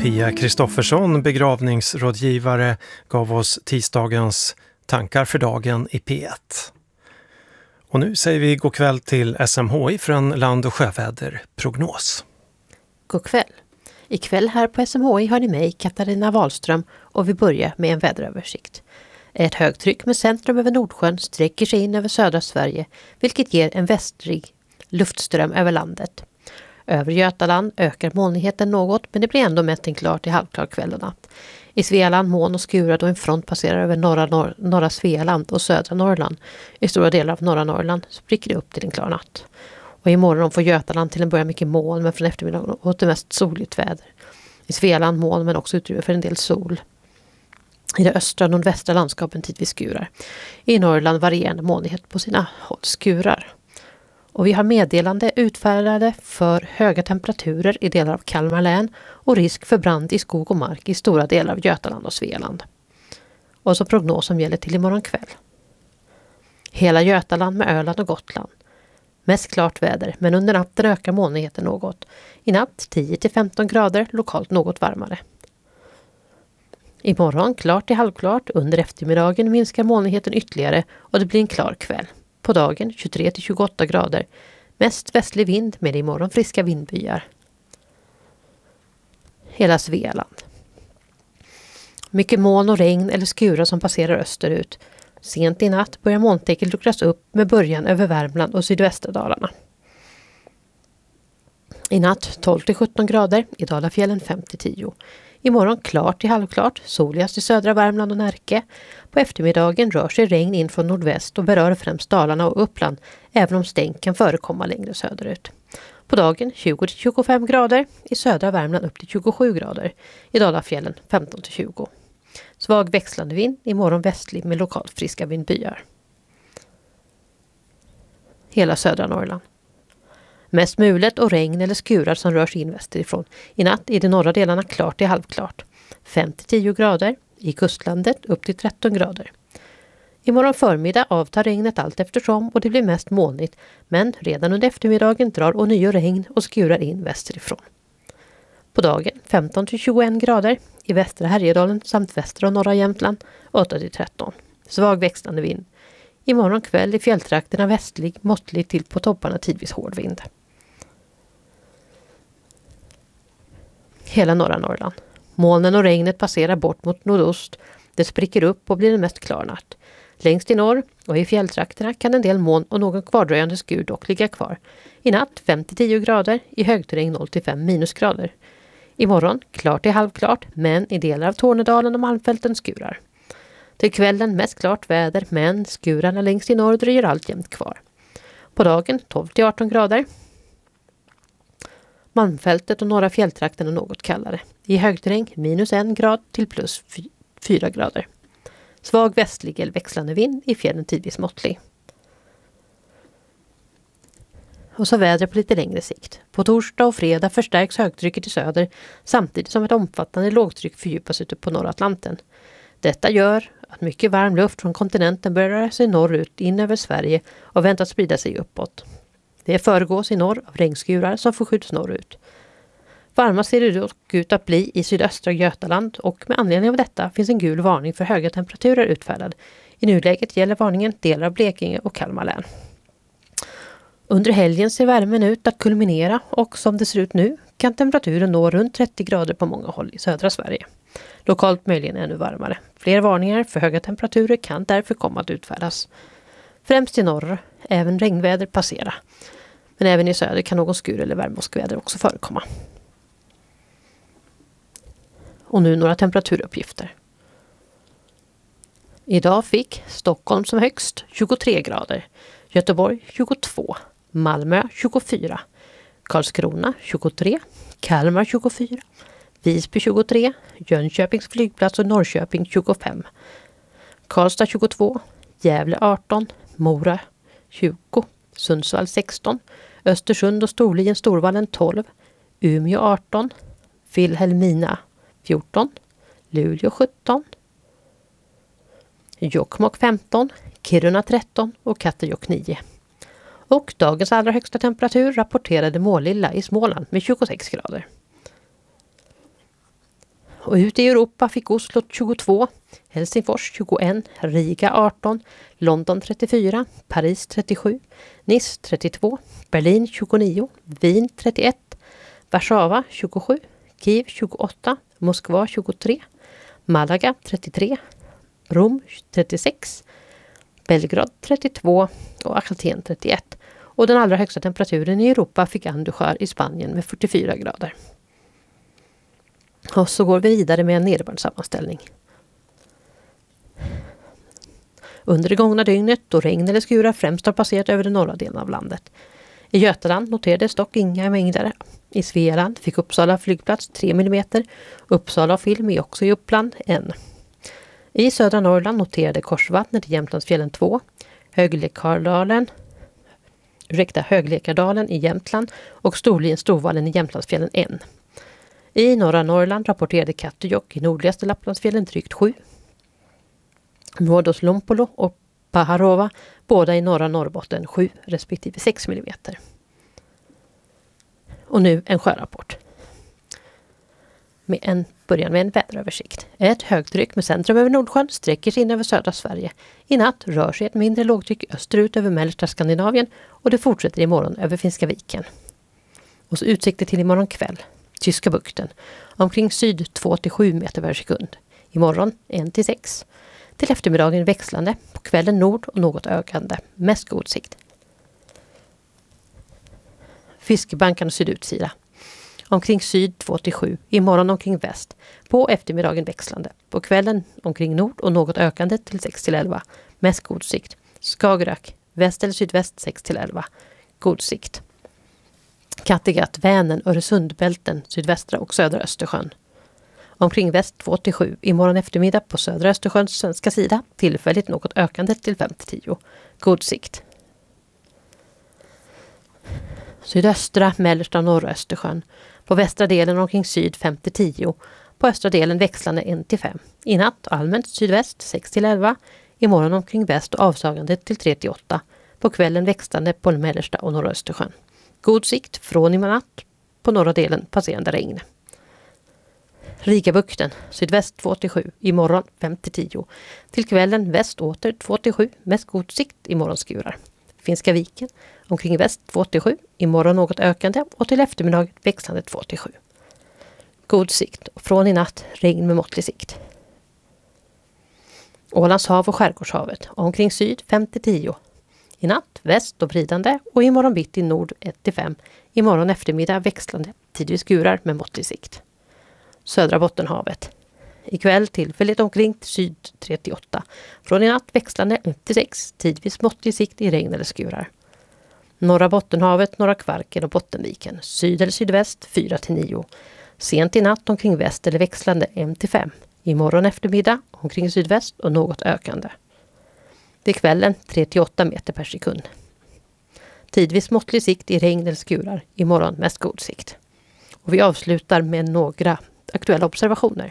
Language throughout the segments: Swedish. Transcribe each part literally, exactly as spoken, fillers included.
Pia Kristoffersson, begravningsrådgivare, gav oss tisdagens tankar för dagen i P ett. Och nu säger vi god kväll till S M H I för en land- och sjöväderprognos. God kväll. Ikväll här på S M H I har ni mig, Katarina Wahlström, och vi börjar med en väderöversikt. Ett högtryck med centrum över Nordsjön sträcker sig in över södra Sverige, vilket ger en västlig luftström över landet. Över Götaland ökar molnigheten något, men det blir ändå mest en klar till halvklar kväll och natt. I Svealand moln och skurar då en front passerar över norra, norr, norra Svealand och södra Norrland. I stora delar av norra Norrland spricker det upp till en klar natt. Och imorgon får Götaland till en början mycket moln, men från eftermiddagen åt det mest soligt väder. I Svealand moln, men också utrymme för en del sol. I det östra och nordvästra landskapen tidvis skurar. I Norrland varierande molnighet på sina håll skurar. Och vi har meddelande utfärdade för höga temperaturer i delar av Kalmar län och risk för brand i skog och mark i stora delar av Götaland och Svealand. Och så prognos som gäller till imorgon kväll. Hela Götaland med Öland och Gotland. Mest klart väder, men under natten ökar molnigheten något. I natt tio till femton grader, lokalt något varmare. Imorgon klart till halvklart, under eftermiddagen minskar molnigheten ytterligare och det blir en klar kväll. På dagen tjugotre till tjugoåtta grader. Mest västlig vind med imorgon friska vindbyar. Hela Svealand. Mycket moln och regn eller skurar som passerar österut. Sent i natt börjar molntäcket luckras upp med början över Värmland och sydvästra Dalarna. I natt tolv till sjutton grader, i Dalafjällen fem till tio. Imorgon klart till halvklart, soligast i södra Värmland och Närke. På eftermiddagen rör sig regn in från nordväst och berör främst Dalarna och Uppland, även om stänk kan förekomma längre söderut. På dagen tjugo till tjugofem grader, i södra Värmland upp till tjugosju grader, i Dalafjällen femton till tjugo. Svag växlande vind, imorgon västlig med lokalt friska vindbyar. Hela södra Norrland. Mest mulet och regn eller skurar som rör sig in västerifrån. I natt är de norra delarna klart till halvklart. fem till tio grader. I kustlandet upp till tretton grader. Imorgon förmiddag avtar regnet allt eftersom och det blir mest molnigt. Men redan under eftermiddagen drar ånyo regn och skurar in västerifrån. På dagen femton till tjugoen grader. I västra Härjedalen samt västra och norra Jämtland åtta till tretton. Svag växlande vind. Imorgon kväll i fjälltrakterna västlig, måttlig till på topparna tidvis hård vind. Hela norra Norrland. Molnen och regnet passerar bort mot nordost. Det spricker upp och blir en mest klar natt. Längst i norr och i fjälltrakterna kan en del moln och någon kvardröjande skur dock ligga kvar. I natt fem till tio grader, i högterräng noll till fem minusgrader. Imorgon klart till halvklart, men i delar av Tornedalen och Malmfälten skurar. Till kvällen mest klart väder, men skurarna längst i norr dröjer alltjämt kvar. På dagen tolv till arton grader. Malmfältet och norra fjälltrakten är något kallare. I högterräng minus en grad till plus fyra grader. Svag västlig eller växlande vind, i fjällen tidvis måttlig. Och så vädret på lite längre sikt. På torsdag och fredag förstärks högtrycket i söder samtidigt som ett omfattande lågtryck fördjupas ute på norra Atlanten. Detta gör att mycket varm luft från kontinenten börjar röra sig norrut in över Sverige och väntas sprida sig uppåt. Det föregås i norr av regnskurar som förskjuts norrut. Varmast ser det dock ut att bli i sydöstra Götaland och med anledning av detta finns en gul varning för höga temperaturer utfärdad. I nuläget gäller varningen delar av Blekinge och Kalmar län. Under helgen ser värmen ut att kulminera och som det ser ut nu kan temperaturen nå runt trettio grader på många håll i södra Sverige. Lokalt möjligen ännu varmare. Fler varningar för höga temperaturer kan därför komma att utfärdas. Främst i norr, även regnväder passera. Men även i söder kan någon skur eller värmeåskväder också förekomma. Och nu några temperaturuppgifter. Idag fick Stockholm som högst tjugotre grader, Göteborg tjugotvå, Malmö tjugofyra, Karlskrona tjugotre, Kalmar tjugofyra, Visby tjugotre, Jönköpings flygplats och Norrköping tjugofem, Karlstad tjugotvå, Gävle arton, Mora tjugo, Sundsvall sexton, Östersund och Storlien Storvallen tolv, Umeå arton, Vilhelmina fjorton, Luleå sjutton, Jokkmokk femton, Kiruna tretton och Kattejock nio. Och dagens allra högsta temperatur rapporterade Målilla i Småland med tjugosex grader. Och ute i Europa fick Oslo tjugotvå, Helsingfors tjugoett, Riga arton, London trettiofyra, Paris trettiosju, Nice trettiotvå, Berlin tjugonio, Wien trettioett, Warszawa tjugosju, Kiev tjugoåtta, Moskva tjugotre, Malaga trettiotre, Rom trettiosex, Belgrad trettiotvå och Aten trettioett. Och den allra högsta temperaturen i Europa fick Andújar i Spanien med fyrtiofyra grader. Och så går vi vidare med en nederbördssammanställning. Under det gångna dygnet då regn eller skurar främst har passerat över den norra delen av landet. I Götaland noterades dock inga mängder. I Svealand fick Uppsala flygplats tre millimeter. Uppsala och Film är också i Uppland en. I södra Norrland noterade Korsvattnet i Jämtlandsfjällen två. Höglekardalen, ursäkta, Höglekardalen i Jämtland och Storlien Storvallen i Jämtlandsfjällen en. I norra Norrland rapporterade Kattejock i nordligaste Lapplandsfjällen drygt sju. Nordos-Lompolo och Paharova, båda i norra Norrbotten sju respektive sex millimeter. Och nu en sjörapport. Med en början med en väderöversikt. Ett högtryck med centrum över Nordsjön sträcker sig in över södra Sverige. I natt rör sig ett mindre lågtryck österut över mellersta Skandinavien och det fortsätter imorgon över Finska viken. Och så utsikter till imorgon kväll. Tyska bukten. Omkring syd två till sju meter per sekund. Imorgon ett till sex. Till eftermiddagen växlande. På kvällen nord och något ökande. Mest god sikt. Fiskebankarna sydutsida. Omkring syd två till sju. Imorgon omkring väst. På eftermiddagen växlande. På kvällen omkring nord och något ökande till sex till elva. Mest god sikt. Skagerrak. Väst eller sydväst sex till elva. God sikt. Kattegatt, Vänern, Öresundbälten, sydvästra och södra Östersjön. Omkring väst två till sju. Imorgon eftermiddag på södra Östersjöns svenska sida. Tillfälligt något ökande till fem till tio. God sikt. Sydöstra, mellersta och norra Östersjön. På västra delen omkring syd fem till tio. På östra delen växlande ett till fem. I natt allmänt sydväst sex till elva. Imorgon omkring väst och avsagande till tre till åtta. På kvällen växlande på mellersta och norra Östersjön. God sikt från i natt. På norra delen passerande regn. Rigabukten, sydväst två till sju. Imorgon fem till tio. Till kvällen väst åter två till sju. Mest god sikt imorgon skurar. Finska viken, omkring väst två till sju. Imorgon något ökande och till eftermiddag växlande två till sju. God sikt och från i natt regn med måttlig sikt. Ålands hav och skärgårdshavet, omkring syd fem till tio. I natt väst och vridande och imorgon bitt i nord ett till fem. Imorgon eftermiddag växlande, tidvis skurar med måttlig sikt. Södra Bottenhavet. Ikväll tillfälligt omkring syd tre till åtta. Från i natt växlande ett till sex. Tidvis måttlig sikt i regn eller skurar. Norra Bottenhavet, norra Kvarken och Bottenviken. Syd eller sydväst fyra till nio. Sent i natt omkring väst eller växlande ett till fem. Imorgon eftermiddag omkring sydväst och något ökande. Till kvällen tre till åtta meter per sekund. Tidvis måttlig sikt i regn eller skurar. Imorgon mest god sikt. Och vi avslutar med några aktuella observationer.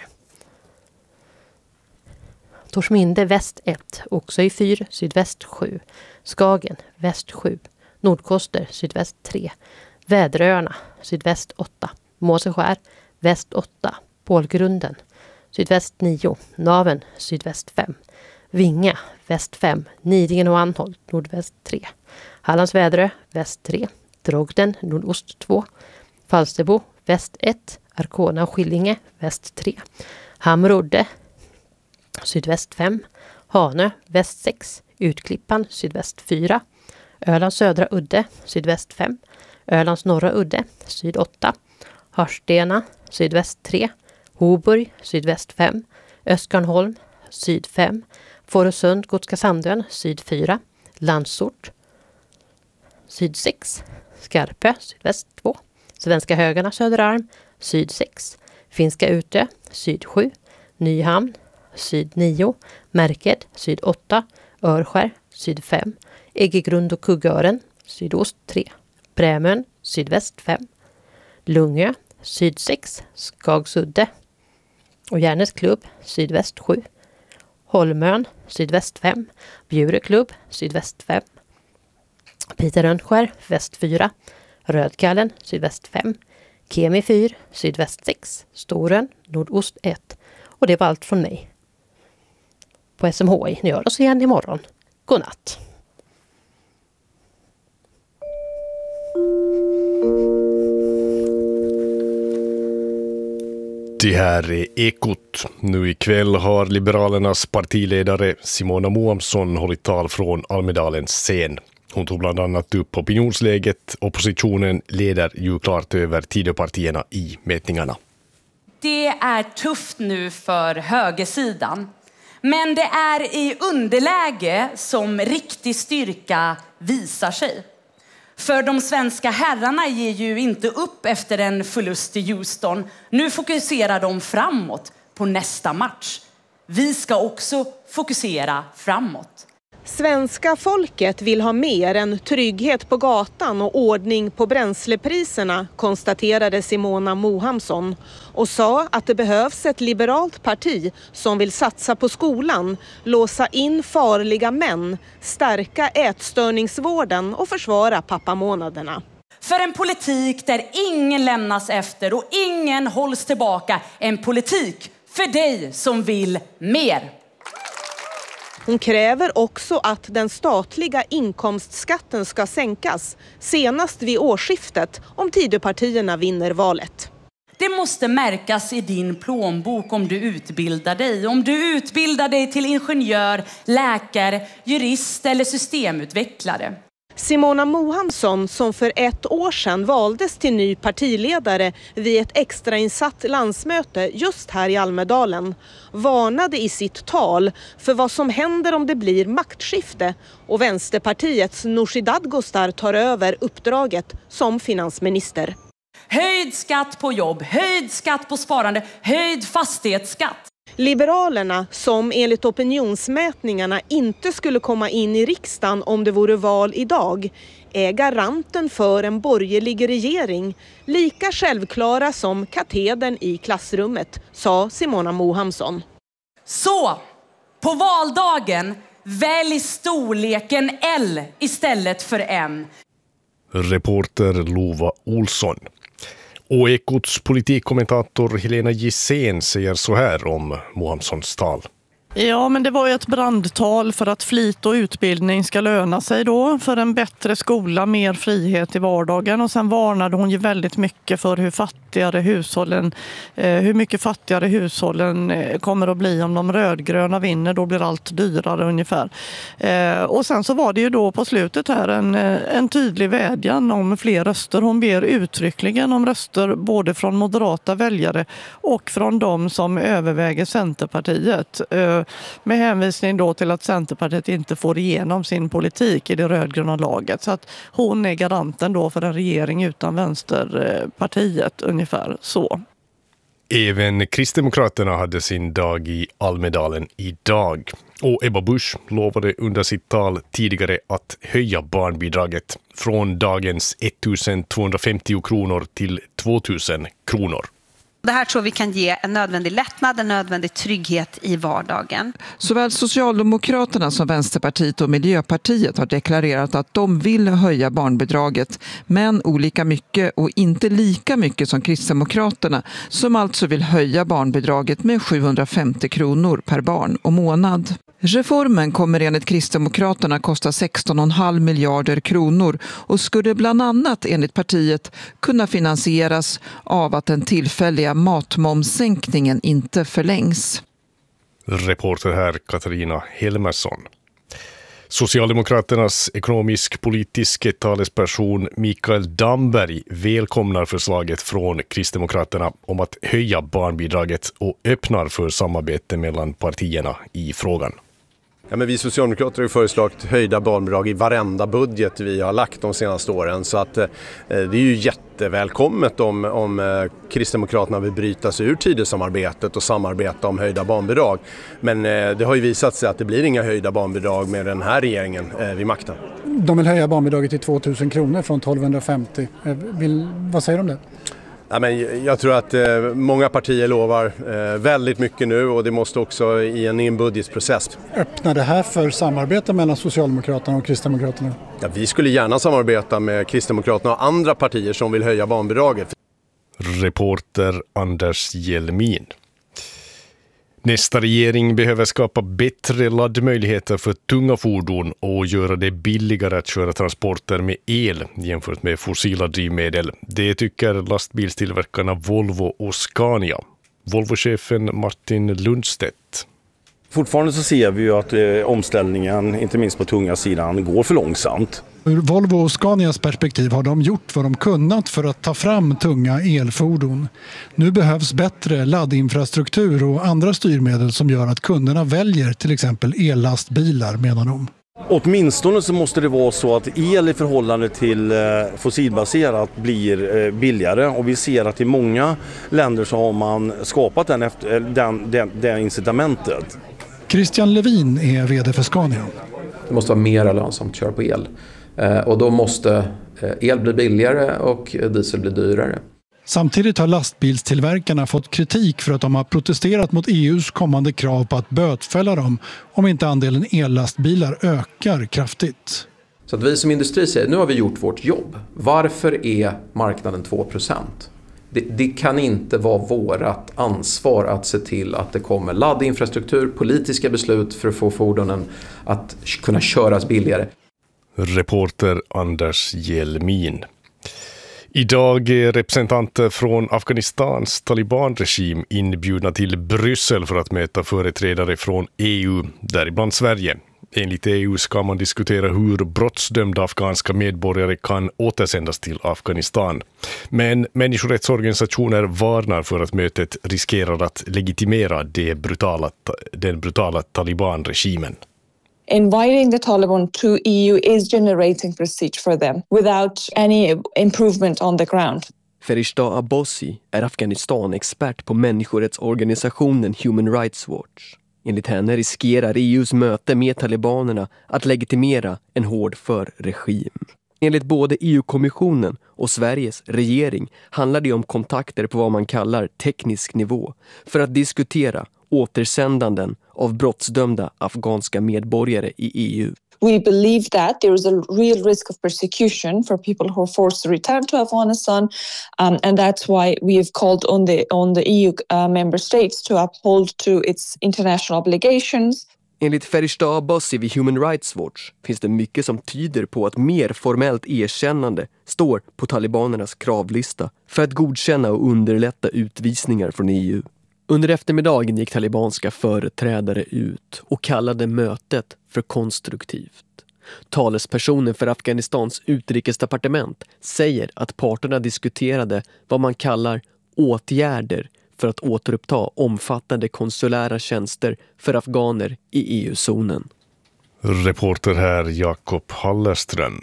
Torsminde väst ett, Oxöj fyra, sydväst sju, Skagen väst sju, Nordkoster sydväst tre, Väderöarna sydväst åtta, Måseskär väst åtta, Pålgrunden sydväst nio, Naven sydväst fem, Vinga väst fem, Nidingen och Anholt nordväst tre, Hallands Väderö väst tre, Drogden nordost två, Falsterbo väst ett, Arkona och Skillinge väst tre, Hamrodde sydväst fem, Hanö väst sex, Utklippan sydväst fyra, Ölands södra udde sydväst fem, Ölands norra udde syd åtta, Harstena sydväst tre, Hoburg sydväst fem, Öskarnholm syd fem, Fårösund Gotska Sandön syd fyra, Landsort syd sex, Skarpö sydväst två, Svenska Högarna Söderarm syd sex, Finska Utö syd sju, Nyhamn syd nio, Märked syd åtta, Örskär syd fem, Äggegrund och Kuggören sydost tre, Brämön sydväst fem, Lungö syd sex, Skagsudde och Järnäs klubb sydväst sju, Holmön sydväst fem, Bjure klubb sydväst fem, Piterönskär väst fyra, Rödkallen sydväst fem, Kemi fyra, sydväst sex, Storen, nordost ett. Och det var allt från mig. På S M H I. Ni gör oss igen imorgon. God natt. Det här är Ekot. Nu ikväll har Liberalernas partiledare Simona Mohamsson hållit tal från Almedalens scen. Hon tog bland annat upp opinionsläget. Oppositionen leder ju klart över Tidöpartierna i mätningarna. Det är tufft nu för högersidan. Men det är i underläge som riktig styrka visar sig. För de svenska herrarna ger ju inte upp efter en förlust i Houston. Nu fokuserar de framåt på nästa match. Vi ska också fokusera framåt. Svenska folket vill ha mer än trygghet på gatan och ordning på bränslepriserna, konstaterade Simona Mohamsson och sa att det behövs ett liberalt parti som vill satsa på skolan, låsa in farliga män, stärka ätstörningsvården och försvara pappamånaderna. För en politik där ingen lämnas efter och ingen hålls tillbaka. En politik för dig som vill mer. Hon kräver också att den statliga inkomstskatten ska sänkas senast vid årsskiftet om Tidöpartierna vinner valet. Det måste märkas i din plånbok om du utbildar dig. Om du utbildar dig till ingenjör, läkare, jurist eller systemutvecklare. Simona Mohamsson, som för ett år sedan valdes till ny partiledare vid ett extrainsatt landsmöte just här i Almedalen, varnade i sitt tal för vad som händer om det blir maktskifte och Vänsterpartiets Nooshi Dadgostar tar över uppdraget som finansminister. Höjd skatt på jobb, höjd skatt på sparande, höjd fastighetsskatt. Liberalerna, som enligt opinionsmätningarna inte skulle komma in i riksdagen om det vore val idag, är garanten för en borgerlig regering, lika självklara som katedern i klassrummet, sa Simona Mohamsson. Så, på valdagen, välj storleken L istället för M. Reporter Lova Olsson. Och Ekots politikkommentator Helena Gissén säger så här om Mohamssons tal. Ja, men det var ju ett brandtal för att flit och utbildning ska löna sig då. För en bättre skola, mer frihet i vardagen. Och sen varnade hon ju väldigt mycket för hur fattigare hushållen, eh, hur mycket fattigare hushållen eh, kommer att bli om de rödgröna vinner. Då blir allt dyrare ungefär. Eh, och sen så var det ju då på slutet här en, en tydlig vädjan om fler röster. Hon ber uttryckligen om röster både från moderata väljare och från de som överväger Centerpartiet. Eh, Med hänvisning då till att Centerpartiet inte får igenom sin politik i det rödgröna laget. Så att hon är garanten då för en regering utan Vänsterpartiet, ungefär så. Även Kristdemokraterna hade sin dag i Almedalen idag. Och Ebba Busch lovade under sitt tal tidigare att höja barnbidraget från dagens ettusentvåhundrafemtio kronor till tvåtusen kronor. Det här tror vi kan ge en nödvändig lättnad, en nödvändig trygghet i vardagen. Såväl Socialdemokraterna som Vänsterpartiet och Miljöpartiet har deklarerat att de vill höja barnbidraget, men olika mycket och inte lika mycket som Kristdemokraterna, som alltså vill höja barnbidraget med sjuhundrafemtio kronor per barn och månad. Reformen kommer enligt Kristdemokraterna kosta sexton komma fem miljarder kronor och skulle bland annat enligt partiet kunna finansieras av att den tillfälliga matmomssänkningen inte förlängs. Reporter här Katarina Helmersson. Socialdemokraternas ekonomisk-politiska talesperson Mikael Damberg välkomnar förslaget från Kristdemokraterna om att höja barnbidraget och öppnar för samarbete mellan partierna i frågan. Ja, men vi socialdemokrater har föreslagit höjda barnbidrag i varenda budget vi har lagt de senaste åren. Så att, eh, det är ju jättevälkommet om, om eh, Kristdemokraterna vill bryta sig ur Tidösamarbetet och samarbeta om höjda barnbidrag. Men eh, det har ju visat sig att det blir inga höjda barnbidrag med den här regeringen eh, vid makten. De vill höja barnbidraget till tvåtusen kronor från tolvhundrafemtio. Vill, vad säger du om det? Ja, men jag tror att eh, många partier lovar eh, väldigt mycket nu och det måste också i en, i en budgetprocess. Öppnar det här för samarbete mellan Socialdemokraterna och Kristdemokraterna? Ja, vi skulle gärna samarbeta med Kristdemokraterna och andra partier som vill höja barnbidraget. Reporter Anders Hjelmin. Nästa regering behöver skapa bättre laddmöjligheter för tunga fordon och göra det billigare att köra transporter med el jämfört med fossila drivmedel. Det tycker lastbilstillverkarna Volvo och Scania. Volvo-chefen Martin Lundstedt. Fortfarande så ser vi ju att eh, omställningen, inte minst på tunga sidan, går för långsamt. Ur Volvo och Scanias perspektiv har de gjort vad de kunnat för att ta fram tunga elfordon. Nu behövs bättre laddinfrastruktur och andra styrmedel som gör att kunderna väljer till exempel ellastbilar, menar de. Åtminstone så måste det vara så att el i förhållande till fossilbaserat blir billigare, och vi ser att i många länder så har man skapat den, efter, den, den, den incitamentet. Christian Levin är vd för Scania. Det måste vara mer lönsamt att köra på el. Och då måste el bli billigare och diesel bli dyrare. Samtidigt har lastbilstillverkarna fått kritik för att de har protesterat mot E U:s kommande krav på att bötfälla dem om inte andelen ellastbilar ökar kraftigt. Så att vi som industri säger, nu har vi gjort vårt jobb. Varför är marknaden två procent? Det, det kan inte vara vårt ansvar att se till att det kommer laddinfrastruktur, politiska beslut för att få fordonen att kunna köras billigare. Reporter Anders Hjelmin. Idag är representanter från Afghanistans talibanregim inbjudna till Bryssel för att möta företrädare från E U, däribland Sverige. Enligt E U ska man diskutera hur brottsdömda afghanska medborgare kan återsändas till Afghanistan. Men människorättsorganisationer varnar för att mötet riskerar att legitimera det brutala, den brutala talibanregimen. Inviting the Taliban to E U is generating prestige for them without any improvement on the ground. Ferishtah Abbasi är Afghanistan-expert på människorättsorganisationen Human Rights Watch. Enligt henne riskerar E U:s möte med talibanerna att legitimera en hård för-regim. Enligt både E U-kommissionen och Sveriges regering handlar det om kontakter på vad man kallar teknisk nivå för att diskutera återsändanden av brottsdömda afghanska medborgare i E U. We believe that there is a real risk of persecution for people who are forced to return to Afghanistan, um, and that's why we have called on the on the E U uh, member states to uphold to its international obligations. Enligt Ferishtah Abbasi vid Human Rights Watch finns det mycket som tyder på att mer formellt erkännande står på talibanernas kravlista för att godkänna och underlätta utvisningar från E U. Under eftermiddagen gick talibanska företrädare ut och kallade mötet för konstruktivt. Talespersonen för Afghanistans utrikesdepartement säger att parterna diskuterade vad man kallar åtgärder för att återuppta omfattande konsulära tjänster för afghaner i E U-zonen. Reporter här Jakob Hallerström.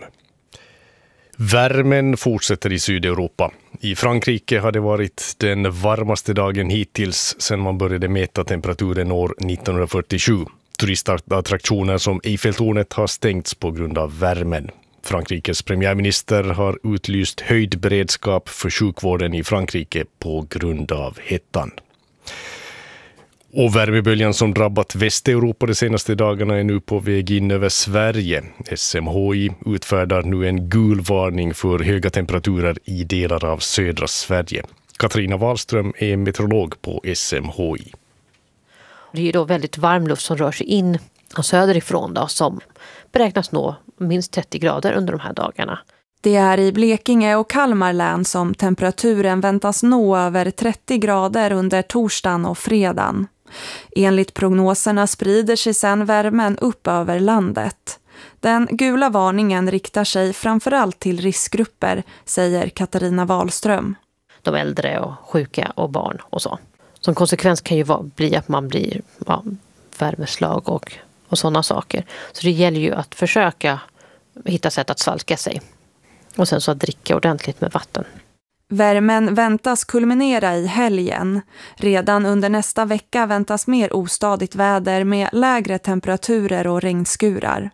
Värmen fortsätter i Sydeuropa. I Frankrike har det varit den varmaste dagen hittills sedan man började mäta temperaturen år nittonhundrafyrtiosju. Turistattraktioner som Eiffeltornet har stängts på grund av värmen. Frankrikes premiärminister har utlyst höjd beredskap för sjukvården i Frankrike på grund av hettan. Och värmeböljan som drabbat Västeuropa de senaste dagarna är nu på väg in över Sverige. S M H I utfärdar nu en gul varning för höga temperaturer i delar av södra Sverige. Katarina Wahlström är meteorolog på S M H I. Det är ju då väldigt varm luft som rör sig in söderifrån då, som beräknas nå minst trettio grader under de här dagarna. Det är i Blekinge och Kalmar län som temperaturen väntas nå över trettio grader under torsdagen och fredagen. Enligt prognoserna sprider sig sedan värmen upp över landet. Den gula varningen riktar sig framförallt till riskgrupper, säger Katarina Wahlström. De äldre och sjuka och barn och så. Som konsekvens kan ju vara, bli att man blir ja, värmeslag och, och sådana saker. Så det gäller ju att försöka hitta sätt att svalka sig. Och sen så att dricka ordentligt med vatten. Värmen väntas kulminera i helgen. Redan under nästa vecka väntas mer ostadigt väder med lägre temperaturer och regnskurar.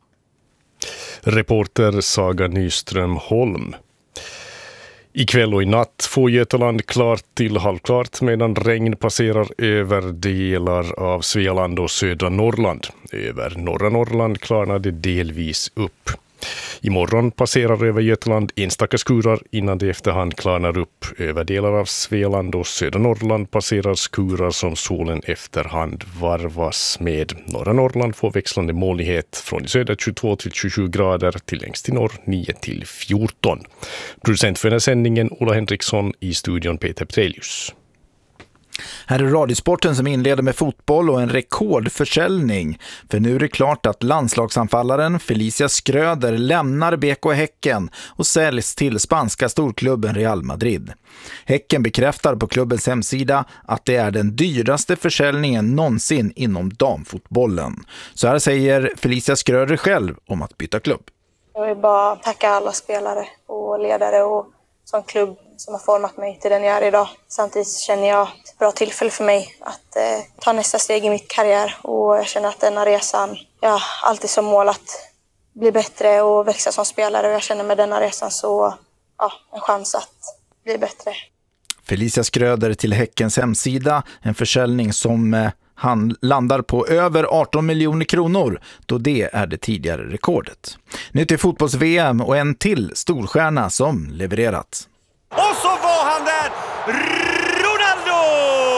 Reporter Saga Nyström Holm. Ikväll och i natt får Götaland klart till halvklart medan regn passerar över delar av Svealand och södra Norrland. Över norra Norrland klarnar det delvis upp. Imorgon passerar över Götaland enstaka skurar innan det efterhand klarnar upp. Över delar av Svealand och södra Norrland passerar skurar som solen efterhand varvas med. Norra Norrland får växlande molnighet från i söder tjugotvå till tjugosju grader till längst i norr nio till fjorton. Producent för den här sändningen Ola Henriksson, i studion Peter Petrelius. Här är Radiosporten som inleder med fotboll och en rekordförsäljning. För nu är det klart att landslagsanfallaren Felicia Skröder lämnar B K Häcken och säljs till spanska storklubben Real Madrid. Häcken bekräftar på klubbens hemsida att det är den dyraste försäljningen någonsin inom damfotbollen. Så här säger Felicia Skröder själv om att byta klubb. Jag vill bara tacka alla spelare och ledare och som klubb som har format mig till den jag är idag. Samtidigt känner jag ett bra tillfälle för mig att eh, ta nästa steg i mitt karriär. Och jag känner att denna resan, jag har alltid som mål att bli bättre och växa som spelare. Och jag känner med denna resan så, ja, en chans att bli bättre. Felicia Skröder till Häckens hemsida. En försäljning som eh, han landar på över arton miljoner kronor, då det är det tidigare rekordet. Nu till fotbolls-V M och en till storstjärna som levererat. Och så var han där! Ronaldo!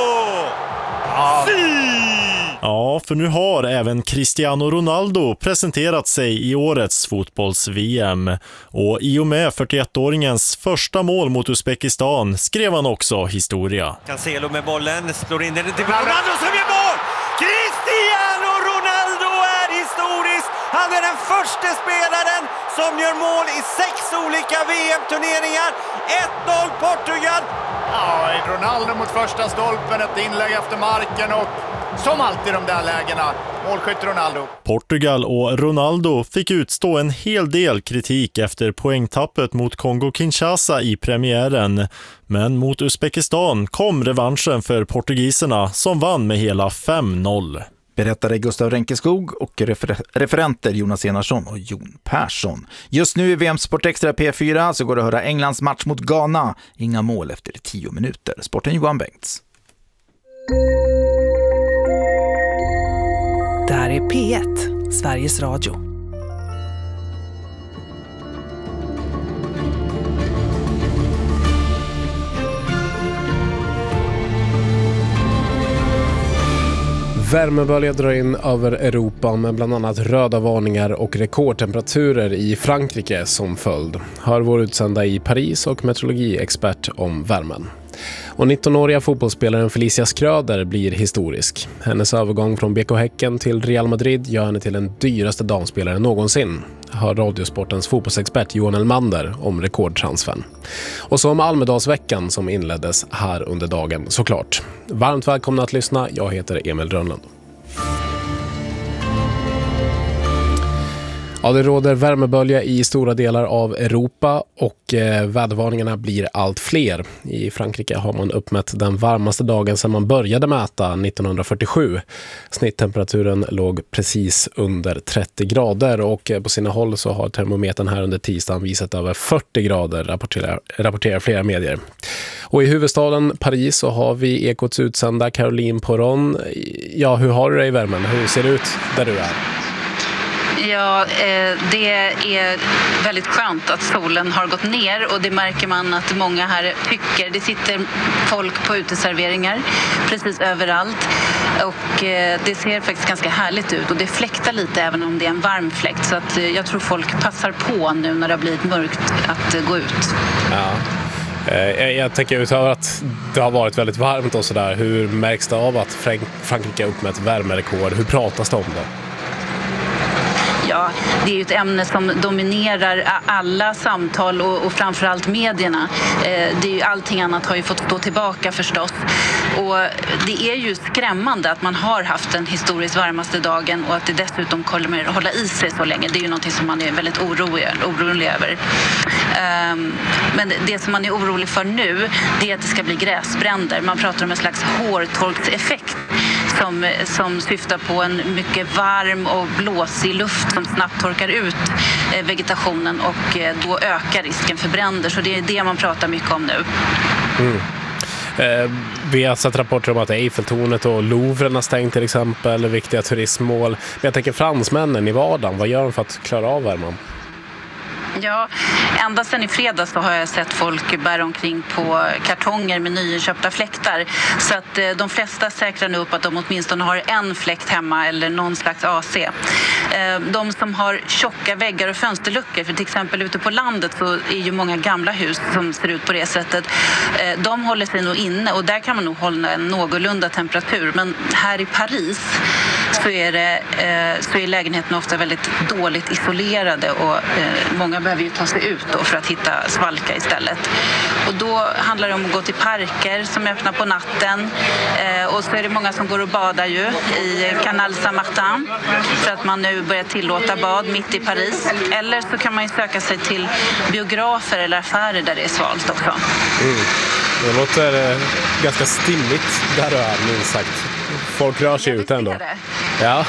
Ja. Ja, för nu har även Cristiano Ronaldo presenterat sig i årets fotbolls-V M. Och i och med fyrtioettåringens första mål mot Uzbekistan skrev han också historia. Cancelo med bollen, slår in den till Ronaldo som gör mål! Cristiano Ronaldo är historisk! Han är den första spelaren som gör mål i sex olika V M-turneringar. ett noll Portugal! Ja, Ronaldo mot första stolpen, ett inlägg efter marken och som alltid de där lägena, målskytt Ronaldo. Portugal och Ronaldo fick utstå en hel del kritik efter poängtappet mot Kongo-Kinshasa i premiären. Men mot Uzbekistan kom revanschen för portugiserna som vann med hela fem noll. Berättade Gustav Renkeskog och refer- referenter Jonas Enarsson och Jon Persson. Just nu i V M Sport Extra P fyra så går det att höra Englands match mot Ghana. Inga mål efter tio minuter. Sporten Johan Bengts. Det här är P ett, Sveriges Radio. Värmebölja drar in över Europa med bland annat röda varningar och rekordtemperaturer i Frankrike som följd. Hör vår utsända i Paris och meteorologiexpert om värmen. Och nittonåriga fotbollsspelaren Felicia Skröder blir historisk. Hennes övergång från B K Häcken till Real Madrid gör henne till den dyraste damspelaren någonsin. Hör Radiosportens fotbollsexpert Johan Elmander om rekordtransfern. Och så om Almedalsveckan som inleddes här under dagen såklart. Varmt välkomna att lyssna, jag heter Emil Rönnlund. Ja, det råder värmebölja i stora delar av Europa och eh, vädervarningarna blir allt fler. I Frankrike har man uppmätt den varmaste dagen sedan man började mäta nittonhundrafyrtiosju. Snitttemperaturen låg precis under trettio grader och eh, på sina håll så har termometern här under tisdagen visat över fyrtio grader, rapporterar, rapporterar flera medier. Och i huvudstaden Paris så har vi Ekots utsända Caroline Poron. Ja, hur har du det i värmen? Hur ser det ut där du är? Ja, det är väldigt skönt att solen har gått ner och det märker man att många här tycker. Det sitter folk på uteserveringar precis överallt och det ser faktiskt ganska härligt ut och det fläktar lite även om det är en varm fläkt, så att jag tror folk passar på nu när det har blivit mörkt att gå ut. Ja. Jag tänker utöver att det har varit väldigt varmt och sådär, hur märks det av att Frankrike har uppmätt värmerekord? Hur pratas det om det? Ja, det är ju ett ämne som dominerar alla samtal och, och framförallt medierna. Eh, det är ju, allting annat har ju fått stå tillbaka förstås. Och det är ju skrämmande att man har haft den historiskt varmaste dagen och att det dessutom kommer att hålla i sig så länge. Det är ju något som man är väldigt orolig, orolig över. Eh, men det som man är orolig för nu, det är att det ska bli gräsbränder. Man pratar om en slags hårtorkseffekt som, som syftar på en mycket varm och blåsig luft som snabbt torkar ut vegetationen och då ökar risken för bränder. Så det är det man pratar mycket om nu. Mm. Eh, vi har sett rapporter om att Eiffeltornet och Louvren har stängt till exempel, viktiga turistmål. Men jag tänker fransmännen i vardagen, vad gör de för att klara av värmen? Ja, ända sedan i fredags så har jag sett folk bära omkring på kartonger med nyinköpta fläktar. Så att eh, de flesta säkrar nu upp att de åtminstone har en fläkt hemma eller någon slags A C. Eh, de som har tjocka väggar och fönsterluckor, för till exempel ute på landet så är ju många gamla hus som ser ut på det sättet. Eh, de håller sig nog inne och där kan man nog hålla en någorlunda temperatur. Men här i Paris så är, det, eh, så är lägenheterna ofta väldigt dåligt isolerade och eh, många behöver ju ta sig ut då för att hitta svalka istället. Och då handlar det om att gå till parker som är öppna på natten. Eh, och så är det många som går och badar ju i Canal Saint-Martin för att man nu börjar tillåta bad mitt i Paris. Eller så kan man ju söka sig till biografer eller affärer där det är svalt också. Mm. Det låter eh, ganska stimmigt där du är, minst sagt. Folk rör sig ut ändå. Ja.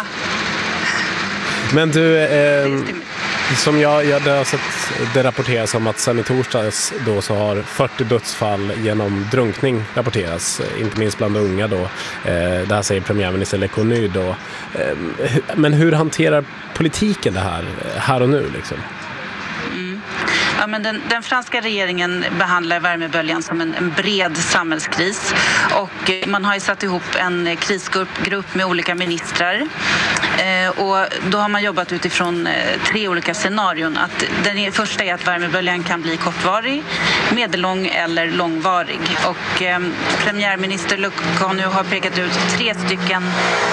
Men du, eh, som jag, jag har sett det rapporteras om att sen i torsdags då så har fyrtio dödsfall genom drunkning rapporterats, inte minst bland unga då. Eh, det här säger premiärminister Lecornu då. Eh, men hur hanterar politiken det här, här och nu liksom? Ja, men den, den franska regeringen behandlar värmeböljan som en, en bred samhällskris och man har ju satt ihop en krisgrupp grupp med olika ministrar eh, och då har man jobbat utifrån eh, tre olika scenarion. Att den är, första är att värmeböljan kan bli kortvarig, medellång eller långvarig och eh, premiärminister Lecornu har pekat ut tre stycken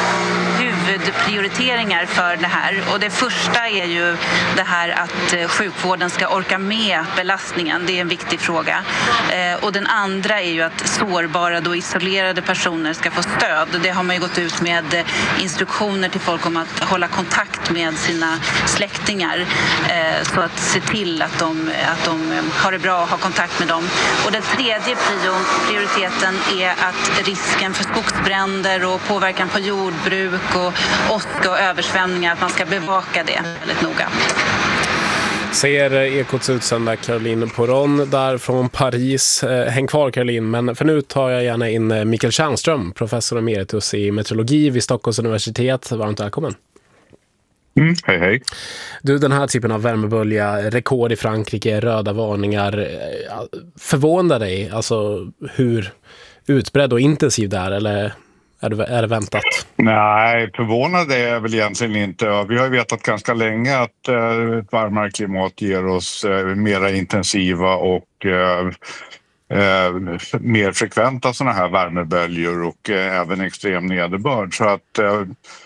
huvudprioriteringar för det här. Och det första är ju det här att sjukvården ska orka med belastningen. Det är en viktig fråga. Eh, och den andra är ju att sårbara och isolerade personer ska få stöd. Det har man ju gått ut med instruktioner till folk om att hålla kontakt med sina släktingar. Eh, så att se till att de, att de har det bra och har kontakt med dem. Och den tredje prioriteten är att risken för skogsbränder och påverkan på jordbruk och åska och översvämningar, att man ska bevaka det väldigt noga. Ser Ekots utsända Caroline Poron där från Paris. Häng kvar Caroline, men för nu tar jag gärna in Mikael Tjärnström, professor emeritus i meteorologi vid Stockholms universitet. Varmt välkommen. Mm, hej hej. Du, den här typen av värmebölja, rekord i Frankrike, röda varningar, förvånar dig alltså hur utbredd och intensiv det är, eller är det, är det väntat? Nej, förvånad är jag väl egentligen inte. Vi har ju vetat ganska länge att eh, ett varmare klimat ger oss eh, mera intensiva och eh, eh, mer frekventa sådana här värmeböljor och eh, även extrem nederbörd. Så att eh,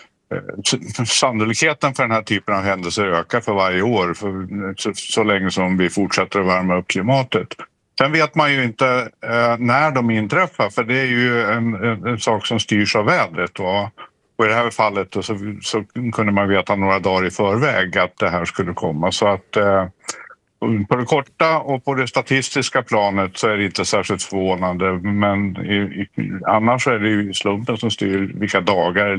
sannolikheten för den här typen av händelser ökar för varje år för, så, så länge som vi fortsätter att värma upp klimatet. Sen vet man ju inte eh, när de inträffar, för det är ju en, en, en sak som styrs av vädret. Va? Och i det här fallet så, så kunde man veta några dagar i förväg att det här skulle komma. Så att eh, på det korta och på det statistiska planet så är det inte särskilt förvånande. Men i, i, annars är det ju slumpen som styr vilka dagar